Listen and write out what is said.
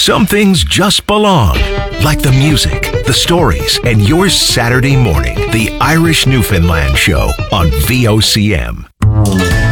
Some things just belong, like the music, the stories, and your Saturday morning. The Irish Newfoundland Show on VOCM.